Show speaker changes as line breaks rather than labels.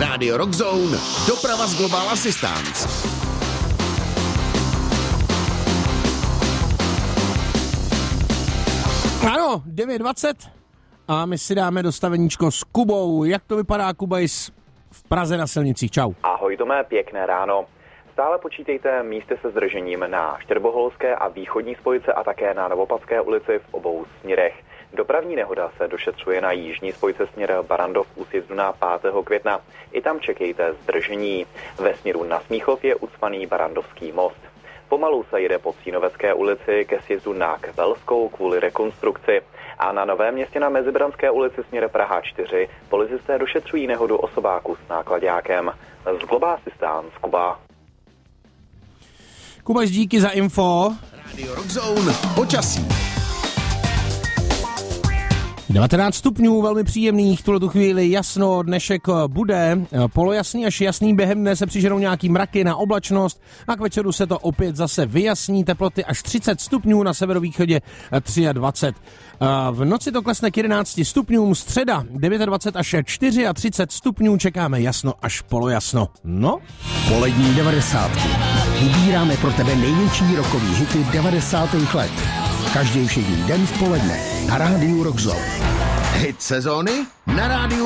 Radio Rock Zone, doprava z Global Assistance.
Ano, 9:20 a my si dáme dostaveníčko s Kubou. Jak to vypadá, Kubajs, v Praze na silnicích? Čau.
Ahoj Tome, pěkné ráno. Stále počítejte místy se zdržením na Štěrboholské a východní spojce a také na Novopadské ulici v obou směrech. Dopravní nehoda se došetřuje na jižní spojce směr Barrandov u sjezdu na 5. května. I tam čekejte zdržení. Ve směru na Smíchov je ucpaný Barrandovský most. Pomalu se jede po Cínovecké ulici ke sjezdu na Kvelskou kvůli rekonstrukci. A na Novém Městě na Mezibranské ulici směr Praha 4 policisté došetřují nehodu osobáku s náklaďákem. Z Global Assistance, Kuba.
Kubajs, díky za info.
Radio Rock Zone, počasí.
19 stupňů, velmi příjemných, v tuhletu chvíli jasno, dnešek bude polojasný až jasný, během dne se přiženou nějaký mraky na oblačnost a k večeru se to opět zase vyjasní, teploty až 30 stupňů, na severovýchodě 23. V noci to klesne k 11 stupňům, středa 29 až 34 stupňů, čekáme jasno až polojasno. No?
Polední 90. Vybíráme pro tebe největší rockový hity 90. let. Každý všední den v poledne na rádiu Rock Zone.
Hit sezóny na rádiu